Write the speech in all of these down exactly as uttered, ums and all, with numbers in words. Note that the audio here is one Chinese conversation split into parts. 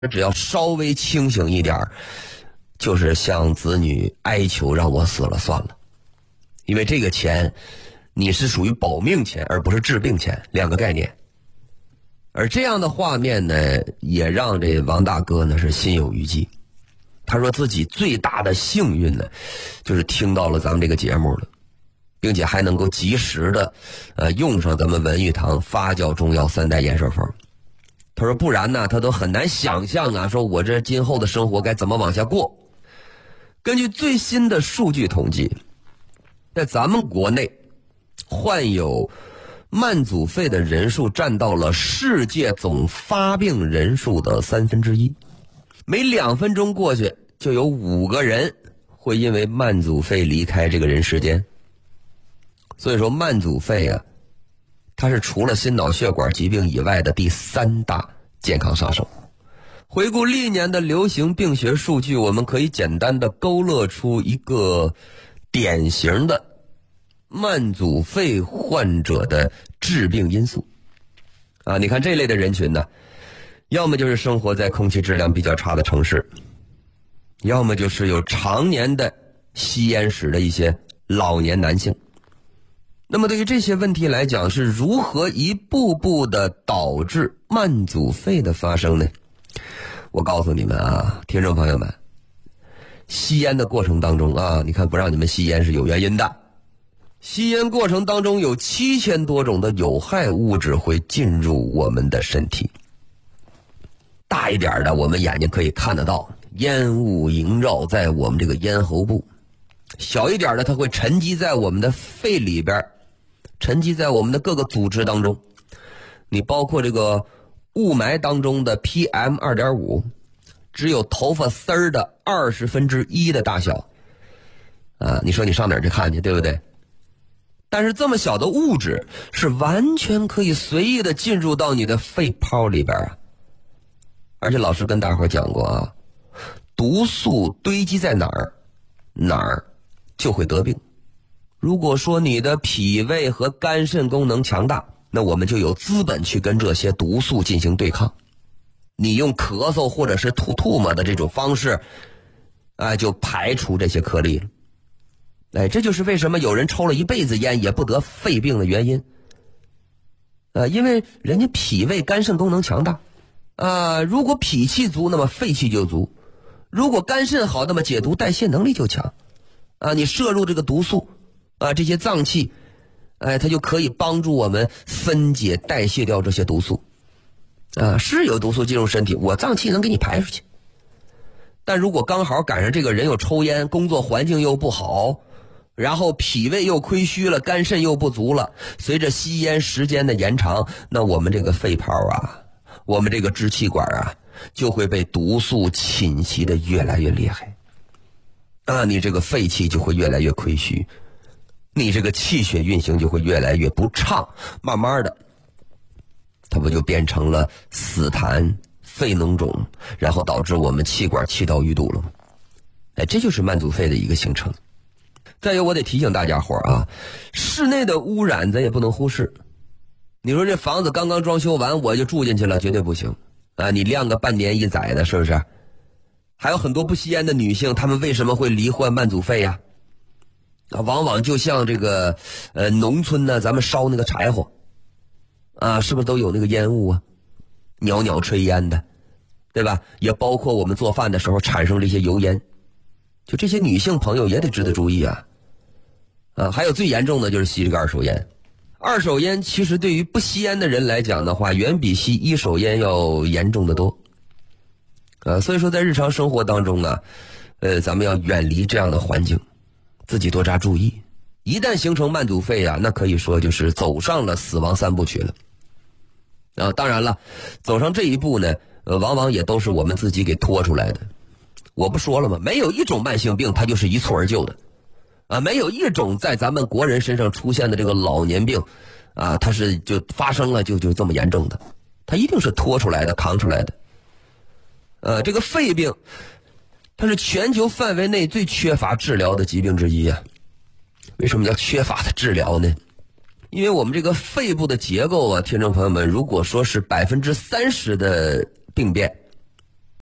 只要稍微清醒一点，就是向子女哀求让我死了算了。因为这个钱你是属于保命钱而不是治病钱，两个概念。而这样的画面呢，也让这王大哥呢是心有余悸。他说自己最大的幸运呢，就是听到了咱们这个节目了，并且还能够及时的呃用上咱们文玉堂发酵中药三代延寿方。他说不然呢，他都很难想象啊，说我这今后的生活该怎么往下过。根据最新的数据统计，在咱们国内患有慢阻肺的人数占到了世界总发病人数的三分之一，每两分钟过去就有五个人会因为慢阻肺离开这个人世间。所以说慢阻肺啊，它是除了心脑血管疾病以外的第三大健康杀手。回顾历年的流行病学数据，我们可以简单的勾勒出一个典型的慢阻肺患者的致病因素啊。你看这类的人群呢，要么就是生活在空气质量比较差的城市，要么就是有常年的吸烟史的一些老年男性。那么对于这些问题来讲，是如何一步步的导致慢阻肺的发生呢？我告诉你们啊，听众朋友们，吸烟的过程当中啊，你看不让你们吸烟是有原因的。吸烟过程当中有七千多种的有害物质会进入我们的身体。大一点的我们眼睛可以看得到，烟雾萦绕在我们这个咽喉部。小一点的它会沉积在我们的肺里边，沉积在我们的各个组织当中。你包括这个雾霾当中的 P M 二点五， 只有头发丝儿的二十分之一的大小啊！你说你上哪儿去看去，对不对？但是这么小的物质是完全可以随意的进入到你的肺泡里边啊！而且老师跟大伙讲过啊，毒素堆积在哪儿，哪儿就会得病。如果说你的脾胃和肝肾功能强大，那我们就有资本去跟这些毒素进行对抗。你用咳嗽或者是吐吐沫的这种方式，哎，就排除这些颗粒了。哎，这就是为什么有人抽了一辈子烟也不得肺病的原因。呃，因为人家脾胃肝肾功能强大。啊、呃，如果脾气足，那么肺气就足；如果肝肾好，那么解毒代谢能力就强。啊，你摄入这个毒素，啊，这些脏器，哎，它就可以帮助我们分解代谢掉这些毒素。啊，是有毒素进入身体，我脏器能给你排出去。但如果刚好赶上这个人又抽烟，工作环境又不好，然后脾胃又亏虚了，肝肾又不足了，随着吸烟时间的延长，那我们这个肺泡啊，我们这个支气管啊，就会被毒素侵袭的越来越厉害。啊，你这个肺气就会越来越亏虚，你这个气血运行就会越来越不畅，慢慢的它不就变成了死痰、肺脓肿，然后导致我们气管气道淤堵了吗？哎，这就是慢阻肺的一个形成。再有，我得提醒大家伙啊，室内的污染咱也不能忽视。你说这房子刚刚装修完我就住进去了，绝对不行啊！你晾个半年一载的，是不是？还有很多不吸烟的女性，她们为什么会罹患慢阻肺呀？啊，往往就像这个呃农村呢，咱们烧那个柴火啊，是不是都有那个烟雾啊？袅袅炊烟的，对吧？也包括我们做饭的时候产生这些油烟，就这些女性朋友也得值得注意啊。啊，还有最严重的就是吸这个二手烟。二手烟其实对于不吸烟的人来讲的话，远比吸一手烟要严重的多。啊，所以说在日常生活当中呢，呃，咱们要远离这样的环境，自己多加注意。一旦形成慢阻肺啊，那可以说就是走上了死亡三部曲了。啊，当然了，走上这一步呢，呃，往往也都是我们自己给拖出来的。我不说了吗？没有一种慢性病它就是一蹴而就的。啊，没有一种在咱们国人身上出现的这个老年病，啊，它是就发生了就就这么严重的，它一定是拖出来的、扛出来的。呃，这个肺病，它是全球范围内最缺乏治疗的疾病之一啊。为什么叫缺乏的治疗呢？因为我们这个肺部的结构啊，听众朋友们，如果说是百分之三十的病变，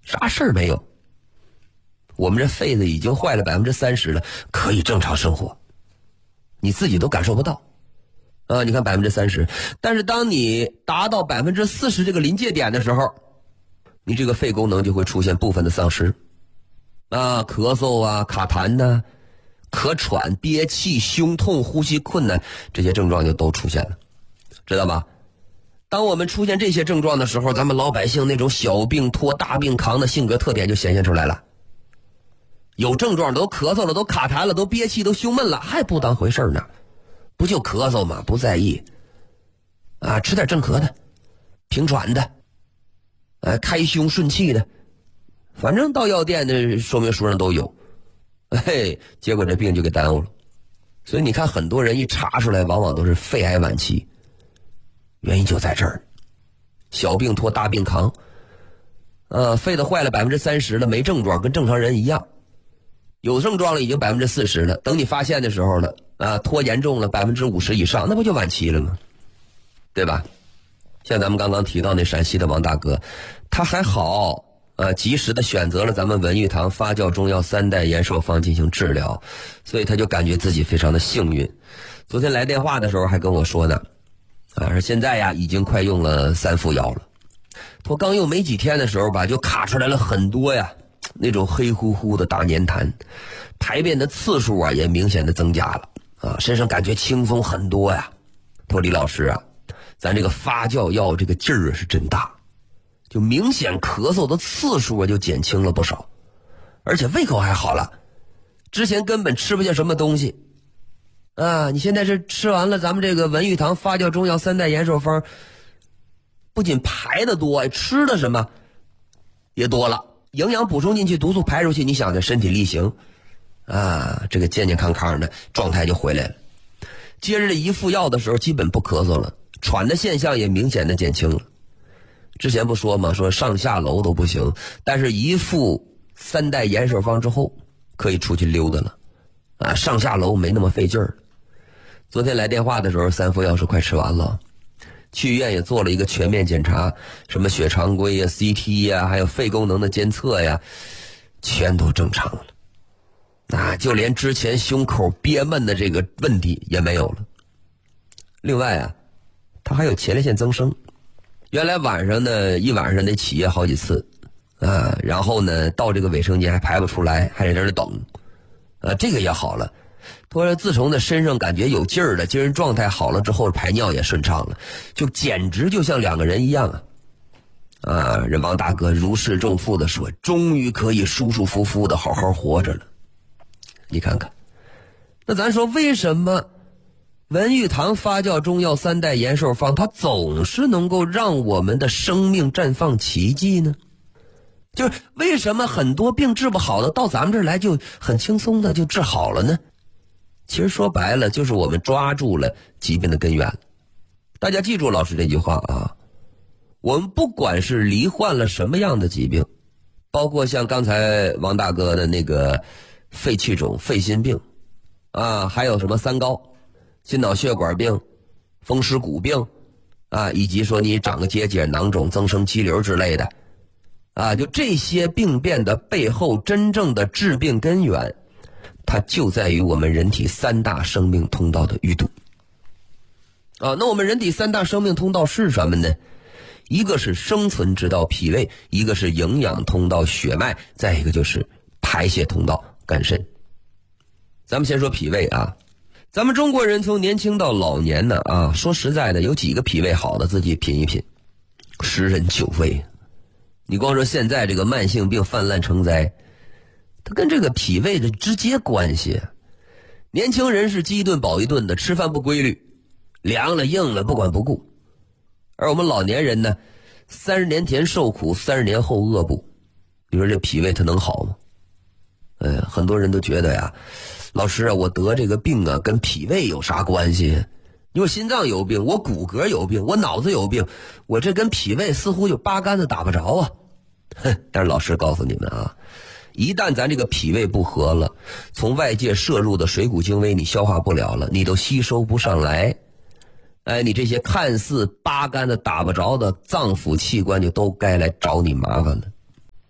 啥事儿没有。我们这肺子已经坏了百分之三十了，可以正常生活，你自己都感受不到啊！你看百分之三十，但是当你达到百分之四十这个临界点的时候，你这个肺功能就会出现部分的丧失啊，咳嗽啊、卡痰呐、咳喘、憋气、胸痛、呼吸困难，这些症状就都出现了，知道吧？当我们出现这些症状的时候，咱们老百姓那种小病拖大病扛的性格特点就显现出来了。有症状都咳嗽了，都卡痰了，都憋气，都胸闷了，还不当回事呢？不就咳嗽吗？不在意啊，吃点镇咳的，平喘的，呃，开胸顺气的，反正到药店的说明书上都有。嘿，结果这病就给耽误了。所以你看，很多人一查出来，往往都是肺癌晚期，原因就在这儿。小病拖大病扛，呃，肺子坏了百分之三十了，没症状，跟正常人一样。有症状了已经百分之四十了，等你发现的时候了啊，拖严重了百分之五十以上，那不就晚期了吗？对吧？像咱们刚刚提到那陕西的王大哥，他还好啊，及时的选择了咱们文玉堂发酵中药三代延寿方进行治疗，所以他就感觉自己非常的幸运。昨天来电话的时候还跟我说呢，啊，说现在呀已经快用了三副药了，我刚用没几天的时候吧，就卡出来了很多呀。那种黑乎乎的大粘痰，排便的次数啊也明显的增加了啊，身上感觉轻松很多呀。他说李老师啊，咱这个发酵药这个劲儿是真大，就明显咳嗽的次数啊就减轻了不少，而且胃口还好了，之前根本吃不下什么东西啊，你现在是吃完了咱们这个文玉堂发酵中药三代延寿方，不仅排的多，吃的什么也多了。营养补充进去，毒素排出去，你想着身体力行啊，这个健健康康的状态就回来了。接着这一副药的时候基本不咳嗽了，喘的现象也明显的减轻了。之前不说嘛，说上下楼都不行，但是一副三代延寿方之后可以出去溜达了啊，上下楼没那么费劲儿。昨天来电话的时候，三副药是快吃完了，去医院也做了一个全面检查，什么血常规呀、C T 呀，还有肺功能的监测呀，全都正常了。啊，就连之前胸口憋闷的这个问题也没有了。另外啊，他还有前列腺增生，原来晚上呢一晚上得起夜好几次啊，然后呢到这个卫生间还排不出来，还得在这等，啊，这个也好了。他说自从呢身上感觉有劲儿了，精神状态好了之后，排尿也顺畅了，就简直就像两个人一样啊！啊，人王大哥如释重负的说，终于可以舒舒服服的好好活着了。你看看，那咱说为什么文玉堂发酵中药三代延寿方它总是能够让我们的生命绽放奇迹呢？就是为什么很多病治不好的到咱们这儿来就很轻松的就治好了呢？其实说白了就是我们抓住了疾病的根源。大家记住老师这句话啊，我们不管是罹患了什么样的疾病，包括像刚才王大哥的那个肺气肿、肺心病啊，还有什么三高、心脑血管病、风湿骨病啊，以及说你长个结节、囊肿、增生肌瘤之类的啊，就这些病变的背后真正的致病根源，它就在于我们人体三大生命通道的淤堵啊。那我们人体三大生命通道是什么呢？一个是生存之道脾胃，一个是营养通道血脉，再一个就是排泄通道肝肾。咱们先说脾胃啊，咱们中国人从年轻到老年呢啊，说实在的，有几个脾胃好的自己品一品，十人九胃。你光说现在这个慢性病泛滥成灾，它跟这个脾胃的直接关系。年轻人是饥一顿饱一顿的，吃饭不规律，凉了硬了不管不顾。而我们老年人呢，三十年前受苦，三十年后恶补。你说这脾胃它能好吗？呃，很多人都觉得呀，老师啊，我得这个病啊，跟脾胃有啥关系？你我心脏有病，我骨骼有病，我脑子有病，我这跟脾胃似乎就八竿子打不着啊。哼，但是老师告诉你们啊，一旦咱这个脾胃不和了，从外界摄入的水谷精微你消化不了了，你都吸收不上来，哎，你这些看似八竿子打不着的脏腑器官就都该来找你麻烦了。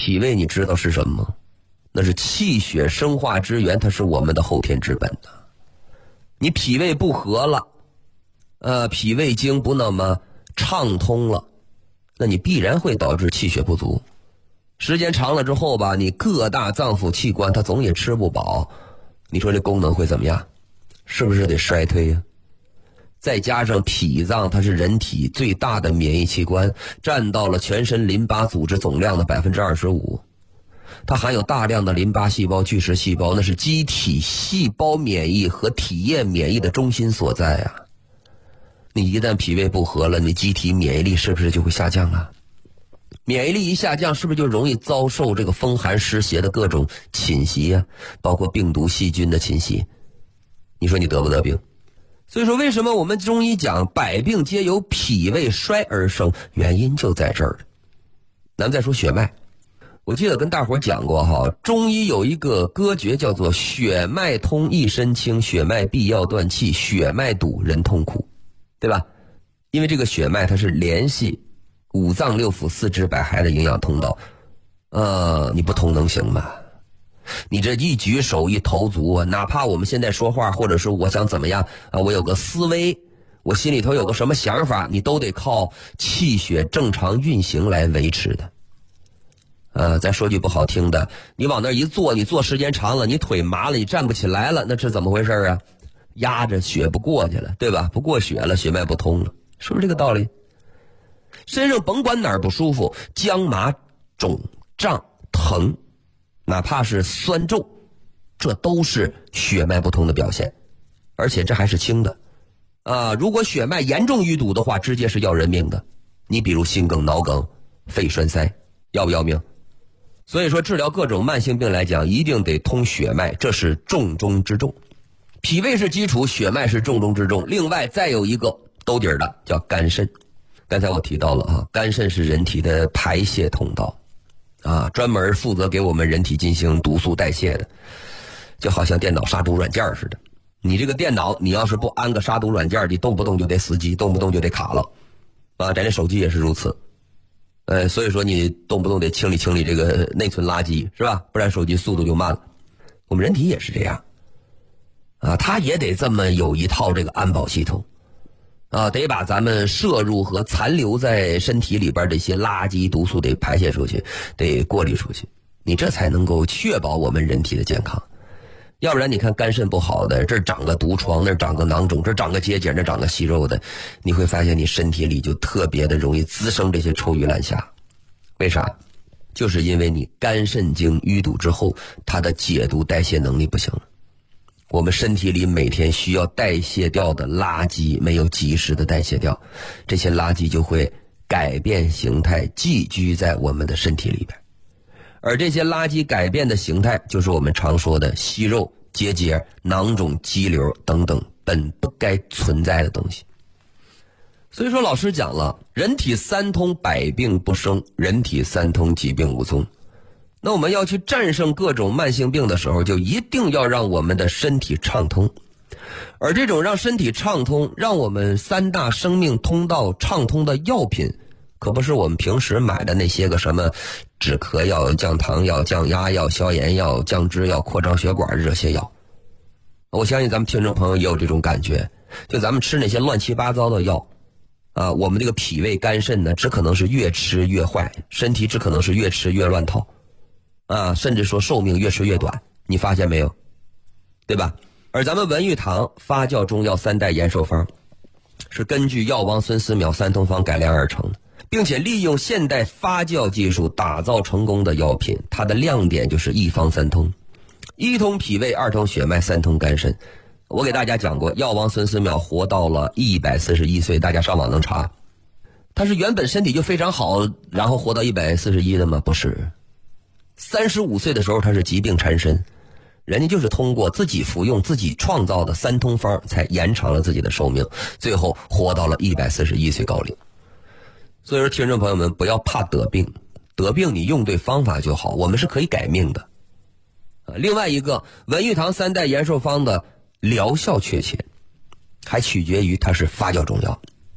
脾胃你知道是什么吗？那是气血生化之源，它是我们的后天之本的。你脾胃不和了，呃，脾胃经不那么畅通了，那你必然会导致气血不足。时间长了之后吧，你各大脏腑器官它总也吃不饱，你说这功能会怎么样？是不是得衰退呀？再加上脾脏它是人体最大的免疫器官，占到了全身淋巴组织总量的 百分之二十五， 它含有大量的淋巴细胞、巨噬细胞，那是机体细胞免疫和体液免疫的中心所在啊。你一旦脾胃不和了，你机体免疫力是不是就会下降啊？免疫力一下降，是不是就容易遭受这个风寒湿邪的各种侵袭啊？包括病毒细菌的侵袭，你说你得不得病？所以说为什么我们中医讲百病皆由脾胃衰而生，原因就在这儿。咱们再说血脉，我记得跟大伙讲过哈，中医有一个歌诀叫做血脉通一身轻，血脉必要断气，血脉堵人痛苦，对吧？因为这个血脉它是联系五脏六腑四肢百骸的营养通道，呃，你不通能行吗？你这一举手一投足啊，哪怕我们现在说话，或者是我想怎么样啊，我有个思维，我心里头有个什么想法，你都得靠气血正常运行来维持的。呃，再说句不好听的，你往那一坐，你坐时间长了，你腿麻了，你站不起来了，那是怎么回事啊？压着血不过去了，对吧？不过血了，血脉不通了，是不是这个道理？身上甭管哪儿不舒服，僵麻肿胀疼，哪怕是酸皱，这都是血脉不通的表现，而且这还是轻的啊！如果血脉严重淤堵的话，直接是要人命的。你比如心梗、脑梗、肺栓塞，要不要命？所以说治疗各种慢性病来讲，一定得通血脉，这是重中之重。脾胃是基础，血脉是重中之重。另外再有一个兜底儿的叫肝肾。刚才我提到了啊，肝肾是人体的排泄通道啊，专门负责给我们人体进行毒素代谢的，就好像电脑杀毒软件似的。你这个电脑你要是不安个杀毒软件，你动不动就得死机，动不动就得卡了啊。咱这手机也是如此，呃，所以说你动不动得清理清理这个内存垃圾，是吧？不然手机速度就慢了。我们人体也是这样啊，它也得这么有一套这个安保系统啊，得把咱们摄入和残留在身体里边的一些垃圾毒素得排泄出去，得过滤出去，你这才能够确保我们人体的健康。要不然你看肝肾不好的，这儿长个毒疮，那儿长个囊肿，这儿长个结节，那儿长个息肉的，你会发现你身体里就特别的容易滋生这些臭鱼烂虾。为啥？就是因为你肝肾经淤堵之后，它的解毒代谢能力不行了。我们身体里每天需要代谢掉的垃圾没有及时的代谢掉，这些垃圾就会改变形态，寄居在我们的身体里边。而这些垃圾改变的形态，就是我们常说的息肉、结节、囊肿、肌瘤等等本不该存在的东西。所以说老师讲了，人体三通，百病不生，人体三通，疾病无踪。那我们要去战胜各种慢性病的时候，就一定要让我们的身体畅通。而这种让身体畅通，让我们三大生命通道畅通的药品，可不是我们平时买的那些个什么止咳药、降糖药、降压药、消炎药、降脂药、扩张血管这些药。我相信咱们听众朋友也有这种感觉，就咱们吃那些乱七八糟的药啊，我们这个脾胃肝肾呢，只可能是越吃越坏，身体只可能是越吃越乱套啊，甚至说寿命越吃越短，你发现没有？对吧？而咱们文玉堂发酵中药三代延寿方，是根据药王孙思邈三通方改良而成的，并且利用现代发酵技术打造成功的药品。它的亮点就是一方三通，一通脾胃，二通血脉，三通肝肾。我给大家讲过，药王孙思邈活到了一百四十一岁，大家上网能查。他是原本身体就非常好，然后活到一百四十一的吗？不是。三十五岁的时候他是疾病缠身，人家就是通过自己服用自己创造的三通方才延长了自己的寿命，最后活到了一百四十一岁高龄。所以说听众朋友们，不要怕得病，得病你用对方法就好，我们是可以改命的。另外一个文玉堂三代延寿方的疗效确切，还取决于它是发酵中药。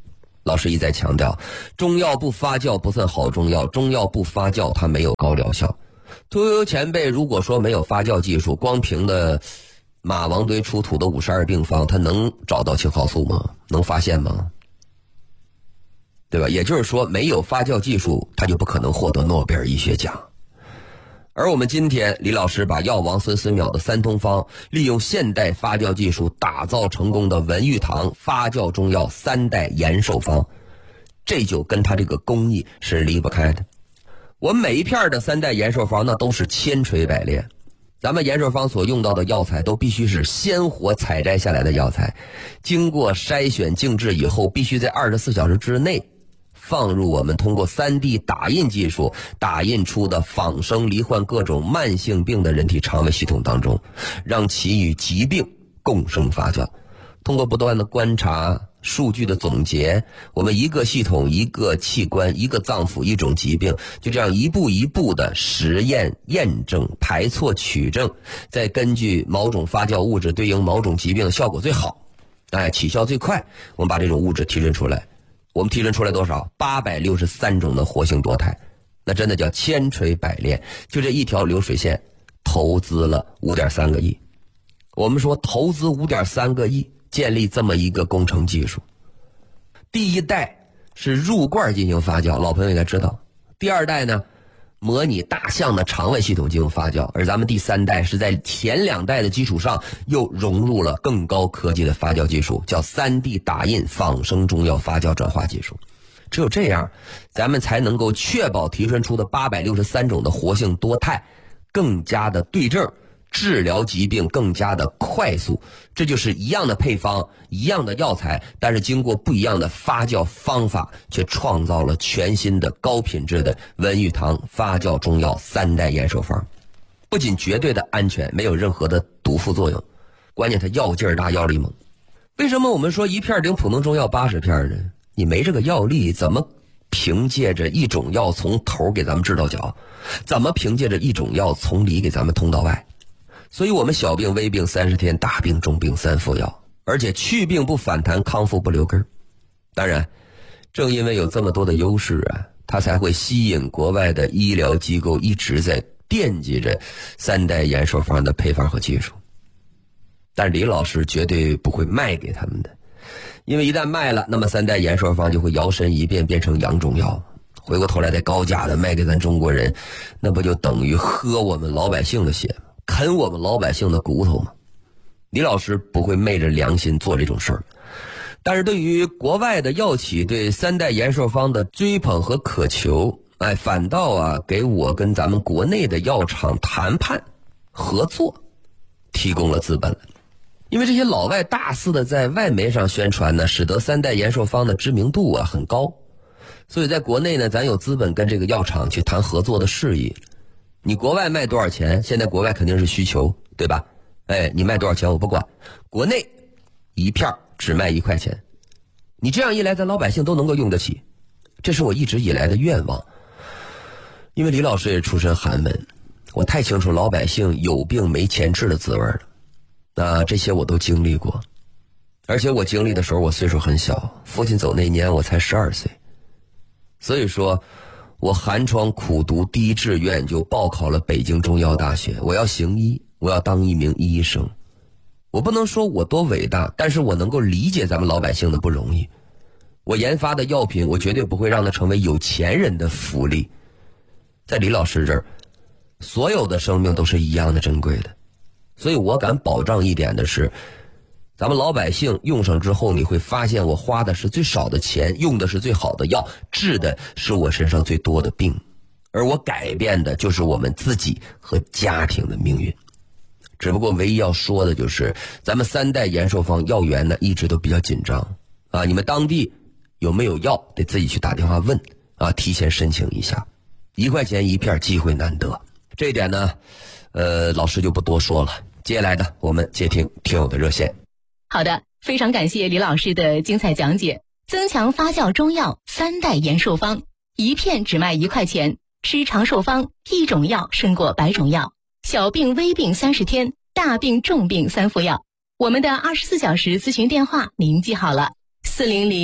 老师一再强调，中药不发酵不算好中药，中药不发酵它没有高疗效。屠呦呦前辈如果说没有发酵技术，光凭的马王堆出土的五十二病方，他能找到青蒿素吗？能发现吗？对吧？也就是说，没有发酵技术，他就不可能获得诺贝尔医学奖。而我们今天李老师把药王孙思邈的三通方，利用现代发酵技术打造成功的文玉堂发酵中药三代延寿方，这就跟他这个工艺是离不开的。我们每一片的三代延寿方呢，都是千锤百炼。咱们延寿方所用到的药材都必须是鲜活采摘下来的药材，经过筛选静置以后，必须在二十四小时之内放入我们通过 三 D 打印技术打印出的仿生罹患各种慢性病的人体肠胃系统当中，让其与疾病共生发酵。通过不断的观察数据的总结，我们一个系统一个器官一个脏腑一种疾病，就这样一步一步的实验验证排错取证，再根据某种发酵物质对应某种疾病的效果最好，哎，起效最快，我们把这种物质提炼出来。我们提炼出来多少？八百六十三种的活性多肽，那真的叫千锤百炼。就这一条流水线投资了五点三个亿。我们说投资五点三个亿建立这么一个工程技术。第一代是入罐进行发酵，老朋友应该知道。第二代呢，模拟大象的肠胃系统进行发酵，而咱们第三代是在前两代的基础上又融入了更高科技的发酵技术，叫 三 D 打印仿生中药发酵转化技术。只有这样，咱们才能够确保提纯出的八百六十三种的活性多肽更加的对症，治疗疾病更加的快速。这就是一样的配方，一样的药材，但是经过不一样的发酵方法，却创造了全新的高品质的文玉堂发酵中药三代延寿方。不仅绝对的安全，没有任何的毒副作用，关键它药劲儿大，药力猛。为什么我们说一片顶普通中药八十片呢？你没这个药力，怎么凭借着一种药从头给咱们治到脚？怎么凭借着一种药从里给咱们通到外？所以我们小病微病三十天，大病重病三服药，而且去病不反弹，康复不留根。当然，正因为有这么多的优势啊，它才会吸引国外的医疗机构一直在惦记着三代延寿方的配方和技术。但李老师绝对不会卖给他们的，因为一旦卖了，那么三代延寿方就会摇身一变变成洋中药，回过头来再高价的卖给咱中国人，那不就等于喝我们老百姓的血吗？啃我们老百姓的骨头吗？李老师不会昧着良心做这种事儿。但是对于国外的药企对三代延寿方的追捧和渴求，哎，反倒啊给我跟咱们国内的药厂谈判合作提供了资本了。因为这些老外大肆的在外媒上宣传呢，使得三代延寿方的知名度啊很高，所以在国内呢，咱有资本跟这个药厂去谈合作的事宜。你国外卖多少钱？现在国外肯定是需求，对吧？哎，你卖多少钱我不管，国内一片只卖一块钱。你这样一来，咱老百姓都能够用得起，这是我一直以来的愿望。因为李老师也出身寒门，我太清楚老百姓有病没钱治的滋味了。那这些我都经历过，而且我经历的时候我岁数很小，父亲走那年我才十二岁。所以说我寒窗苦读，第一志愿就报考了北京中药大学，我要行医，我要当一名医生。我不能说我多伟大，但是我能够理解咱们老百姓的不容易。我研发的药品，我绝对不会让它成为有钱人的福利。在李老师这儿，所有的生命都是一样的珍贵的，所以我敢保障一点的是，咱们老百姓用上之后，你会发现我花的是最少的钱，用的是最好的药，治的是我身上最多的病，而我改变的就是我们自己和家庭的命运。只不过唯一要说的就是，咱们三代延寿方药源呢一直都比较紧张啊，你们当地有没有药得自己去打电话问啊，提前申请一下，一块钱一片，机会难得。这一点呢，呃，老师就不多说了。接下来的我们接听听友的热线。 好的，非常感谢李老师的精彩讲解。增强发酵中药三代延寿方，一片只卖一块钱，吃长寿方，一种药胜过百种药。小病微病三十天，大病重病三服药。我们的二十四小时咨询电话您记好了：四零零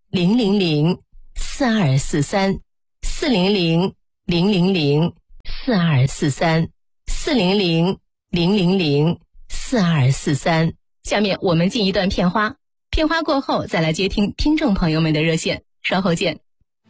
零零零四二四三，四零零零零零四二四三，四零零零零零四二四三。下面我们进一段片花，片花过后再来接听听众朋友们的热线，稍后见。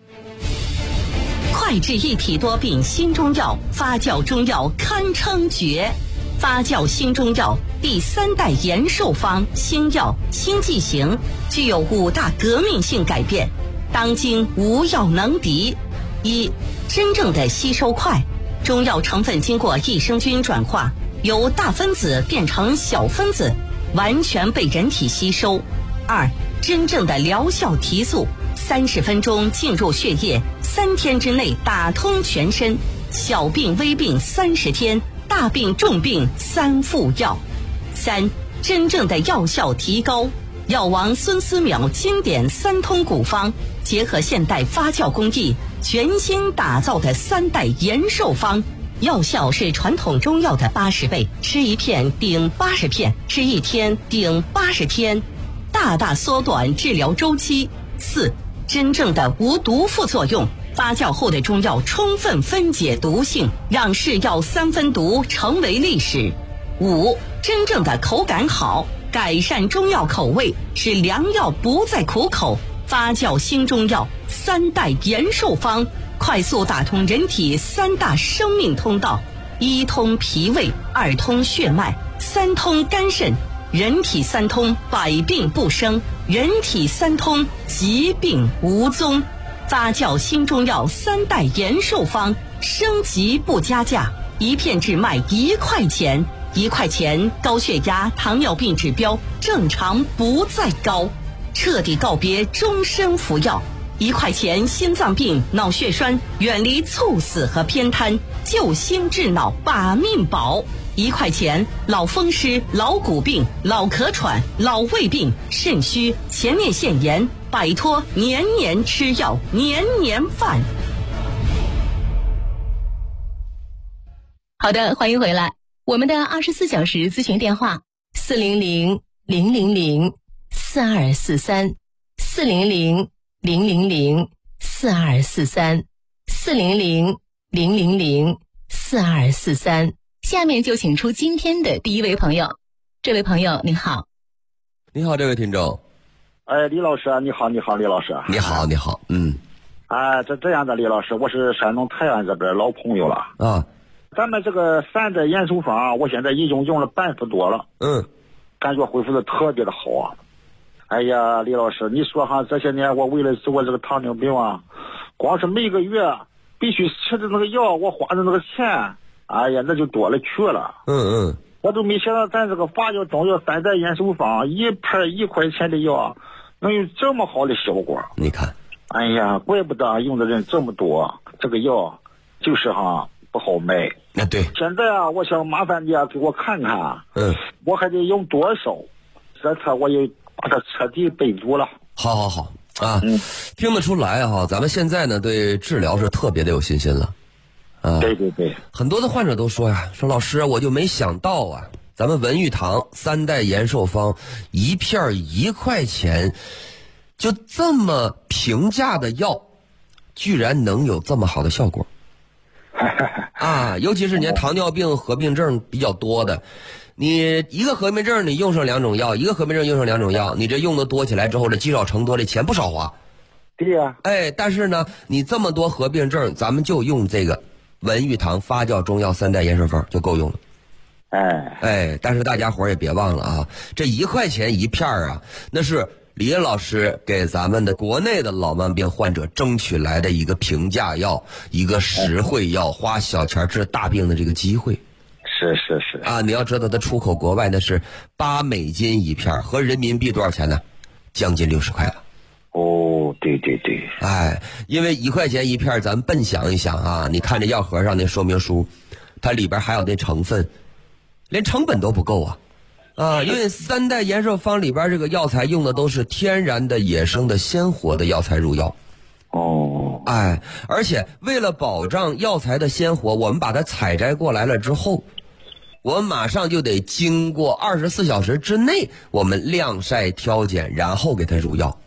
快治一体多病新中药，发酵中药堪称绝。发酵新中药第三代延寿方新药新剂型，具有五大革命性改变，当今无药能敌。一、真正的吸收快，中药成分经过益生菌转化，由大分子变成小分子，完全被人体吸收。二、真正的疗效提速，三十分钟进入血液，三天之内打通全身，小病微病三十天，大病重病三副药。三、真正的药效提高，药王孙思邈经典三通古方，结合现代发酵工艺，全新打造的三代延寿方，药效是传统中药的八十倍，吃一片顶八十片，吃一天顶八十天，大大缩短治疗周期。四、真正的无毒副作用，发酵后的中药充分分解毒性，让是药三分毒成为历史。五、真正的口感好，改善中药口味，使良药不再苦口。发酵新中药三代延寿方，快速打通人体三大生命通道：一通脾胃，二通血脉，三通肝肾。人体三通，百病不生；人体三通，疾病无踪。发酵新中药三代延寿方，升级不加价，一片只卖一块钱。一块钱，高血压、糖尿病指标正常不再高，彻底告别终身服药。一块钱，心脏病、脑血栓远离猝死和偏瘫，救心治脑把命保。一块钱，老风湿、老骨病、老咳喘、老胃病、肾虚、前列腺炎，摆脱年年吃药、年年犯。 好的，欢迎回来。我们的二十四小时咨询电话：四零零零零零四二四三，四零零零零零四二四三，四零零零零零四二四三。下面就请出今天的第一位朋友。这位朋友您好。 你好，这位听众。 哎，李老师，你好，你好，李老师。 你好，你好，嗯。 哎，这这样的，李老师，我是山东泰安这边老朋友了啊。 咱们这个三代延寿方，我现在已经用了半幅多了， 嗯，感觉恢复的特别的好啊。哎呀，李老师，你说哈，这些年我为了治我这个糖尿病啊，光是每个月必须吃的那个药，我花的那个钱，哎呀，那就多了去了。 嗯嗯， 我都没想到咱这个发酵中药三代延寿方，一盘一块钱的药，能有这么好的效果。 你看， 哎呀，怪不得用的人这么多，这个药就是哈不好卖。 那对， 现在啊，我想麻烦你啊，给我看看， 嗯， 我还得用多少？这次我也把它彻底备足了。 好好好啊，嗯，听得出来哈，咱们现在呢对治疗是特别的有信心了。啊， 对对对， 很多的患者都说呀，说老师我就没想到啊，咱们文玉堂三代延寿方一片一块钱，就这么平价的药，居然能有这么好的效果。啊，尤其是你糖尿病合并症比较多的，你一个合并症你用上两种药，一个合并症用上两种药，你这用的多起来之后，这积少成多，这钱不少花。 对呀、啊， 哎，但是呢，你这么多合并症，咱们就用这个文玉堂发酵中药三代延寿方就够用了。 哎哎，但是大家伙也别忘了啊，这一块钱一片啊，那是李老师给咱们的国内的老慢病患者争取来的一个平价药，一个实惠药，花小钱治大病的这个机会。 是是是啊，你要知道它出口国外那是八美金一片，合人民币多少钱呢？将近六十块了。 哦，对对对， 哎，因为一块钱一片，咱笨想一想啊，你看这药盒上那说明书，它里边还有那成分，连成本都不够啊。啊，因为三代延寿方里边这个药材用的都是天然的、野生的、鲜活的药材入药。 哦， 哎，而且为了保障药材的鲜活，我们把它采摘过来了之后，我们马上就得经过二十四小时之内，我们晾晒挑拣，然后给它入药。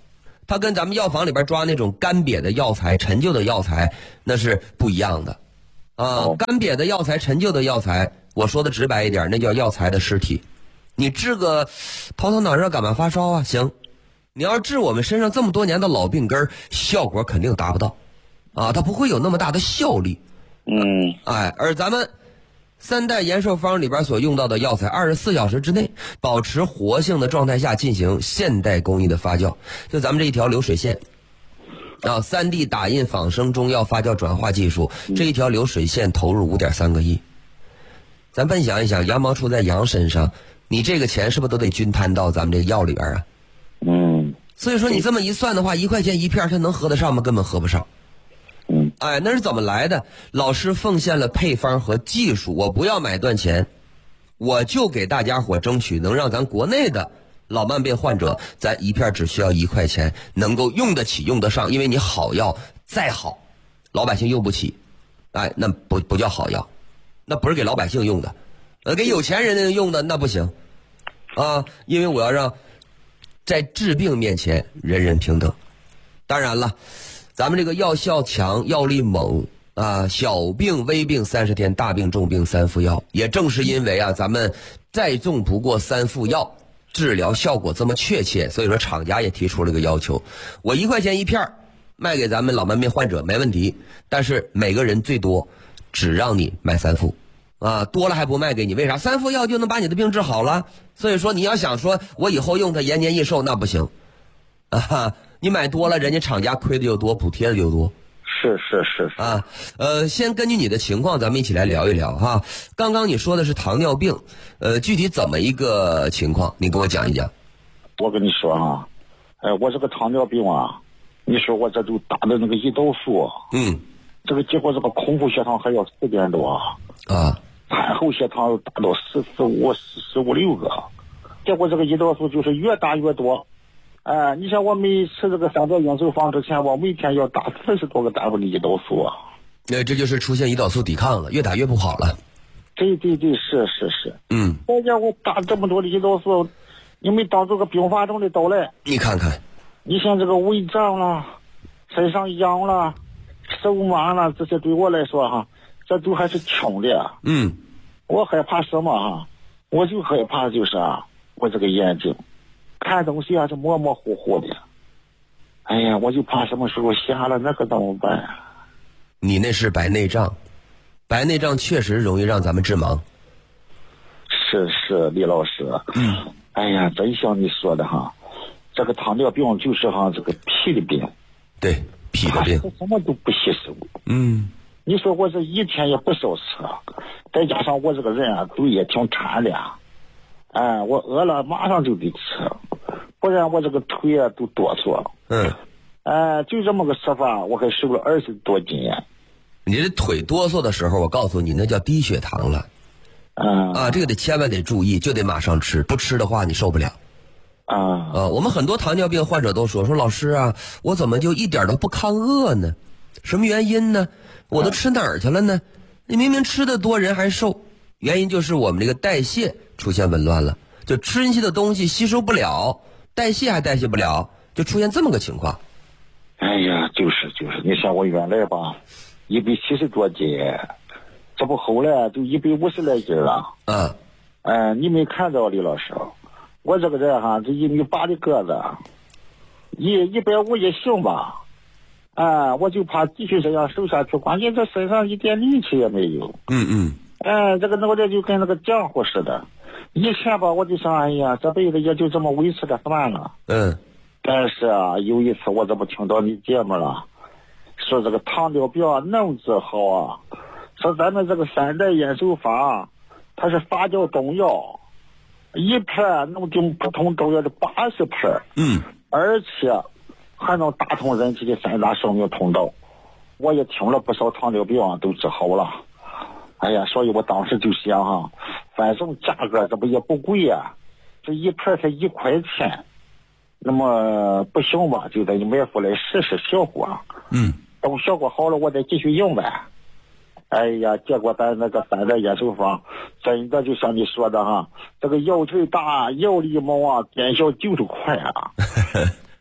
它跟咱们药房里边抓那种干瘪的药材、陈旧的药材那是不一样的啊。 哦干瘪的药材、陈旧的药材，我说的直白一点，那叫药材的尸体。你治个头疼脑热、感冒发烧啊，行。你要是治我们身上这么多年的老病根儿，效果肯定达不到啊，它不会有那么大的效力。 嗯， 哎，而咱们三代延寿方里边所用到的药材，二十四小时之内保持活性的状态下进行现代工艺的发酵。就咱们这一条流水线啊，三 D 打印仿生中药发酵转化技术，这一条流水线投入五点三个亿。咱笨想一想，羊毛出在羊身上，你这个钱是不是都得均摊到咱们这个药里边啊？ 嗯， 所以说你这么一算的话，一块钱一片，它能合得上吗？根本合不上。 嗯， 哎，那是怎么来的？老师奉献了配方和技术，我不要买断钱，我就给大家伙争取能让咱国内的老慢病患者，咱一片只需要一块钱，能够用得起、用得上。因为你好药再好，老百姓用不起，哎，那不不叫好药，那不是给老百姓用的，呃，给有钱人用的那不行啊，因为我要让在治病面前人人平等。当然了，咱们这个药效强、药力猛啊，小病微病三十天，大病重病三副药。也正是因为啊，咱们再重不过三副药，治疗效果这么确切，所以说厂家也提出了个要求：我一块钱一片卖给咱们老慢病患者没问题，但是每个人最多只让你买三副啊，多了还不卖给你。为啥？三副药就能把你的病治好了。所以说你要想说我以后用它延年益寿，那不行啊。你买多了，人家厂家亏的就多，补贴的就多。 是是是是啊，呃，先根据你的情况，咱们一起来聊一聊哈。刚刚你说的是糖尿病，呃，具体怎么一个情况？你给我讲一讲。 我跟你说啊，哎，我这个糖尿病啊，你说我这就打的那个胰岛素， 嗯， 这个结果这个空腹血糖还要四点多啊， 餐后血糖达到十四五、十十五六个，结果这个胰岛素就是越打越多。哎，你像我没吃这个三代延寿方之前，我每天要打四十多个单位的胰岛素啊。 那、呃、这就是出现胰岛素抵抗了，越打越不好了。 对对对，是是是。 嗯。 大家我打这么多的胰岛素，你没当这个并发症的到来。 你看看， 你像这个胃胀了，身上痒了，手麻了，这些对我来说哈，这都还是轻的。 嗯。 我害怕什么哈？我就害怕就是啊，我这个眼睛。看东西啊是模模糊糊的，哎呀，我就怕什么时候瞎了，那可怎么办啊？ 你那是白内障，白内障确实容易让咱们致盲。 是是，李老师， 嗯， 哎呀，真像你说的哈，这个糖尿病就是哈这个脾的病， 对，脾的病， 什么都不吸收。 嗯， 你说我这一天也不少吃，再加上我这个人啊，嘴也挺馋的。哎，我饿了马上就得吃，不然我这个腿啊都哆嗦。 嗯， 哎，就这么个吃法，我还瘦了二十多斤。 你这腿哆嗦的时候，我告诉你，那叫低血糖了。 嗯啊，这个得千万得注意，就得马上吃，不吃的话你受不了。 啊啊，我们很多糖尿病患者都说说老师啊，我怎么就一点都不抗饿呢？什么原因呢？我都吃哪儿去了呢？你明明吃的多，人还瘦。原因就是我们这个代谢出现紊乱了，就吃进去的东西吸收不了，代谢还代谢不了，就出现这么个情况。 哎呀，就是就是，你像我原来吧，一百七十多斤，这不后来就一百五十来斤了。 嗯， 哎，你没看到李老师，我这个人哈，这一米八的个子，一一百五也行吧。哎，我就怕继续这样瘦下去，关键这身上一点力气也没有。 嗯嗯。 哎，这个脑袋就跟那个浆糊似的。以前吧，我就想，哎呀，这辈子也就这么维持着算了。 嗯。 但是啊，有一次我这不听到你节目了，说这个糖尿病能治好啊，说咱们这个三代延寿方，它是发酵中药，一片能定不同中药的八十片。 嗯。 而且还能打通人体的三大生命通道。我也听了不少糖尿病啊，都治好了。哎呀，所以我当时就想哈，反正价格这不也不贵啊，这一片才一块钱，那么不行吧，就得买回来试试效果。 嗯， 等效果好了，我再继续用呗。哎呀，结果咱那个三代延寿方，真的就像你说的哈，这个药劲大，药力猛啊，见效就是快啊。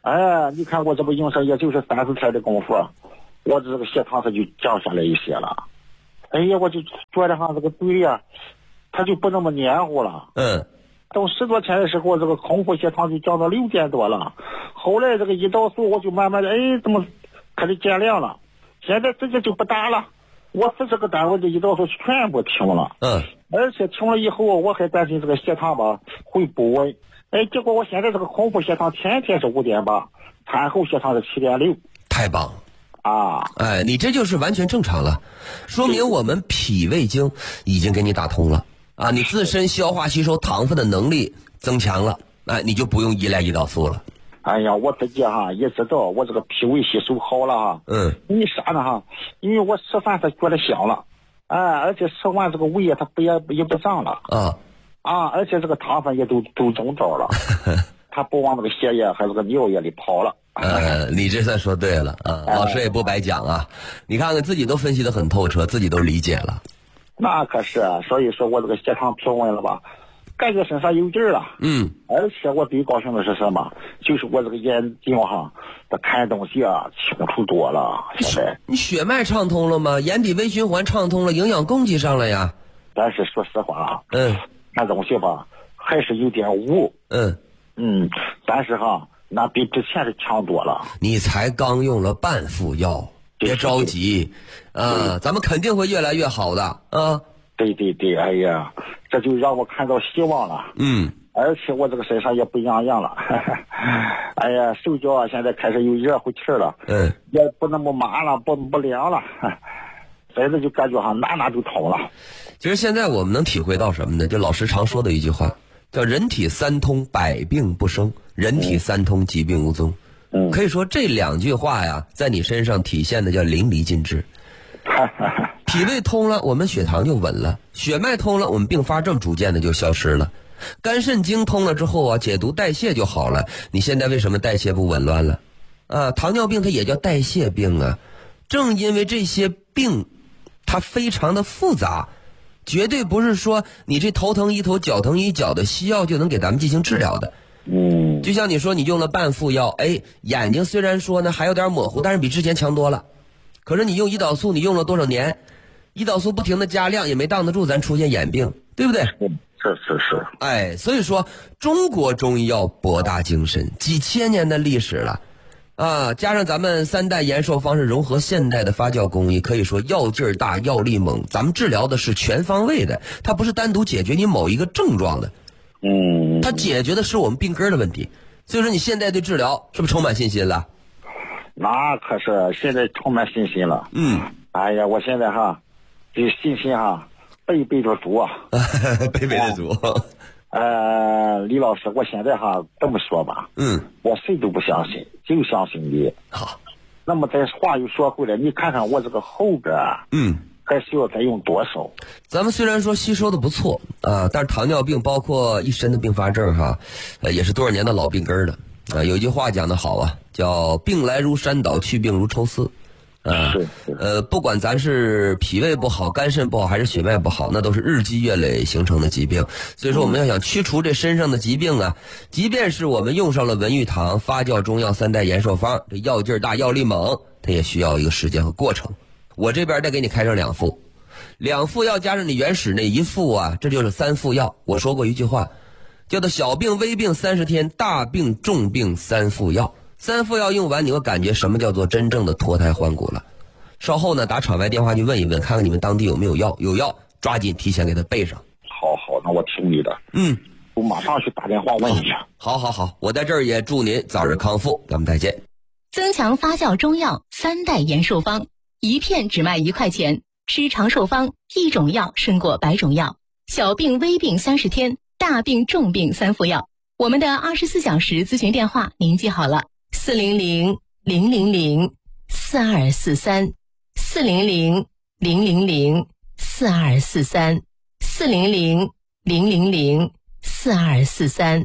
哎，你看我这不用上也就是三四天的功夫，我这个血糖它就降下来一些了。哎呀，我就觉得哈这个嘴呀，它就不那么黏糊了。 嗯。 到十多天的时候，这个空腹血糖就降到六点多了。后来这个胰岛素我就慢慢的，哎，怎么开始减量了？现在直接就不打了。我四十个单位的胰岛素全部停了。 嗯。 而且停了以后，我还担心这个血糖吧会不稳。哎，结果我现在这个空腹血糖天天是五点八，餐后血糖是七点六。 太棒了。 啊， 哎，你这就是完全正常了，说明我们脾胃经已经给你打通了啊，你自身消化吸收糖分的能力增强了，哎，你就不用依赖胰岛素了。 哎呀，我自己哈也知道我这个脾胃吸收好了哈。 嗯。 因为啥呢哈？因为我吃饭它觉得香了，哎，而且吃完这个胃它不也也不胀了。 啊。 啊，而且这个糖分也都都中招了，它不往这个血液还有这个尿液里跑了。 呃，你这算说对了啊，老师也不白讲啊，你看看自己都分析得很透彻，自己都理解了。 那可是，所以说我这个血糖平稳了吧，感觉身上有劲儿了。 嗯。 而且我最高兴的是什么？就是我这个眼睛哈，这看东西啊清楚多了。现在你血脉畅通了吗？眼底微循环畅通了，营养供给上了呀。 但是说实话啊， 嗯， 看东西吧还是有点雾。 嗯嗯，但是哈。那比之前是强多了。 你才刚用了半副药，别着急，啊，咱们肯定会越来越好的啊。 对对对，哎呀，这就让我看到希望了。 嗯。 而且我这个身上也不痒痒了，哎呀，手脚啊现在开始有热乎气了。 嗯。 也不那么麻了，不不凉了，真的就感觉哈哪哪都通了。 其实现在我们能体会到什么呢？就老师常说的一句话。叫人体三通，百病不生；人体三通，疾病无踪。嗯，可以说这两句话呀，在你身上体现的叫淋漓尽致。脾胃通了，我们血糖就稳了；血脉通了，我们并发症逐渐的就消失了；肝肾经通了之后啊，解毒代谢就好了。你现在为什么代谢不紊乱了？啊，糖尿病它也叫代谢病啊。正因为这些病，它非常的复杂。绝对不是说你这头疼一头脚疼一脚的西药就能给咱们进行治疗的。 嗯， 就像你说你用了半副药，哎，眼睛虽然说呢还有点模糊，但是比之前强多了。可是你用胰岛素，你用了多少年？胰岛素不停的加量也没挡得住咱出现眼病，对不对？ 是是是。 哎，所以说中国中医药博大精深，几千年的历史了。啊，加上咱们三代延寿方是融合现代的发酵工艺，可以说药劲儿大，药力猛。咱们治疗的是全方位的，它不是单独解决你某一个症状的， 嗯， 它解决的是我们病根的问题。所以说你现在对治疗是不是充满信心了？ 那可是现在充满信心了。 嗯， 哎呀，我现在哈这信心哈倍倍的足啊， 倍倍的足。 呃，李老师，我现在哈这么说吧， 嗯， 我谁都不相信，就相信你。 好， 那么再话又说回来，你看看我这个后边， 嗯， 还需要再用多少？ 咱们虽然说吸收的不错啊，但是糖尿病包括一身的并发症哈，呃，也是多少年的老病根了啊。有一句话讲得好啊，叫病来如山倒，去病如抽丝。啊，呃，不管咱是脾胃不好、肝肾不好，还是血脉不好，那都是日积月累形成的疾病。所以说，我们要想驱除这身上的疾病啊，即便是我们用上了文玉堂发酵中药三代延寿方，这药劲儿大、药力猛，它也需要一个时间和过程。我这边再给你开上两副，两副药加上你原始那一副啊，这就是三副药。我说过一句话，叫做小病微病三十天，大病重病三副药。三副药用完，你会感觉什么叫做真正的脱胎换骨了。稍后呢，打场外电话去问一问，看看你们当地有没有药，有药抓紧提前给他备上。 好好，那我听你的。 嗯， 我马上去打电话问一下。 好好好，我在这儿也祝您早日康复，咱们再见。 增强发酵中药三代延寿方，一片只卖一块钱，吃长寿方，一种药胜过百种药。小病微病三十天，大病重病三副药。我们的二十四小时咨询电话您记好了。四零零零零零四二四三，四零零零零零四二四三，四零零零零零四二四三。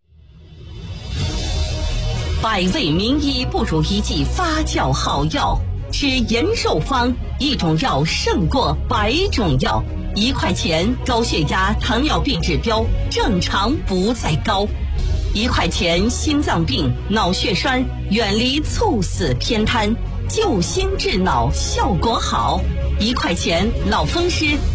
百味名医不如一剂发酵好药，吃延寿方，一种药胜过百种药。一块钱，高血压、糖尿病指标正常不再高。 一块钱心脏病、脑血栓，远离猝死偏瘫，救心治脑效果好。一块钱脑风湿